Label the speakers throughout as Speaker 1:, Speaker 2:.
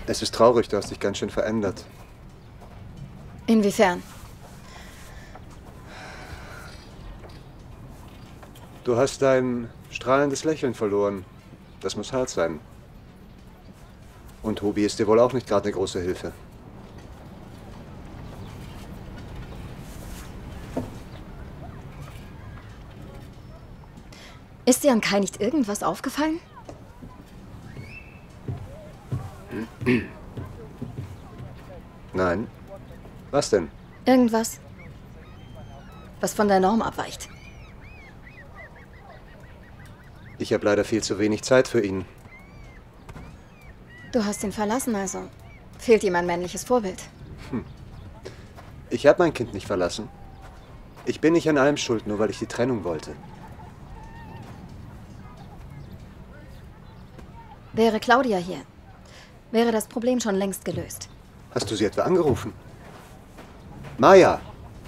Speaker 1: Es ist traurig, du hast dich ganz schön verändert.
Speaker 2: Inwiefern?
Speaker 1: Du hast dein strahlendes Lächeln verloren. Das muss hart sein. Und Tobi ist dir wohl auch nicht gerade eine große Hilfe.
Speaker 2: Ist dir an Kai nicht irgendwas aufgefallen?
Speaker 1: Nein. Was denn?
Speaker 2: Irgendwas, was von der Norm abweicht.
Speaker 1: Ich habe leider viel zu wenig Zeit für ihn.
Speaker 2: Du hast ihn verlassen, also fehlt ihm ein männliches Vorbild.
Speaker 1: Ich habe mein Kind nicht verlassen. Ich bin nicht an allem schuld, nur weil ich die Trennung wollte.
Speaker 2: Wäre Claudia hier, wäre das Problem schon längst gelöst.
Speaker 1: Hast du sie etwa angerufen? Maya!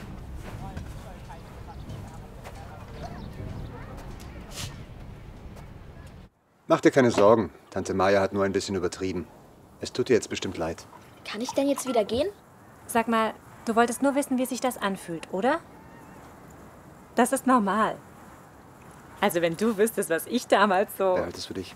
Speaker 1: Mach dir keine Sorgen. Tante Maya hat nur ein bisschen übertrieben. Es tut dir jetzt bestimmt leid.
Speaker 3: Kann ich denn jetzt wieder gehen?
Speaker 4: Sag mal, du wolltest nur wissen, wie sich das anfühlt, oder? Das ist normal. Also wenn du wüsstest, was ich damals so...
Speaker 1: Wer hält es für dich?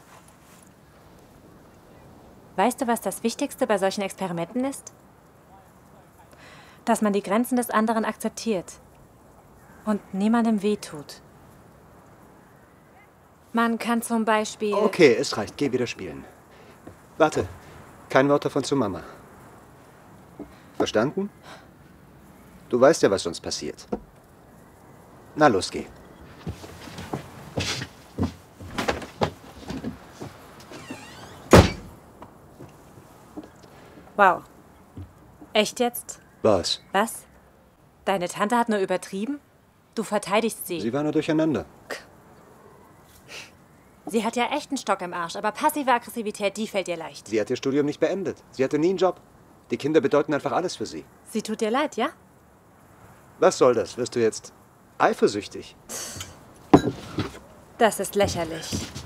Speaker 4: Weißt du, was das Wichtigste bei solchen Experimenten ist? Dass man die Grenzen des anderen akzeptiert und niemandem wehtut. Man kann zum Beispiel...
Speaker 1: Okay, es reicht. Geh wieder spielen. Warte. Kein Wort davon zu Mama. Verstanden? Du weißt ja, was sonst passiert. Na los, geh.
Speaker 4: Wow. Echt jetzt?
Speaker 1: Was?
Speaker 4: Was? Deine Tante hat nur übertrieben? Du verteidigst sie.
Speaker 1: Sie war nur durcheinander.
Speaker 4: Sie hat ja echt einen Stock im Arsch, aber passive Aggressivität, die fällt ihr leicht.
Speaker 1: Sie hat ihr Studium nicht beendet. Sie hatte nie einen Job. Die Kinder bedeuten einfach alles für sie.
Speaker 4: Sie tut dir leid, ja?
Speaker 1: Was soll das? Wirst du jetzt eifersüchtig?
Speaker 4: Das ist lächerlich.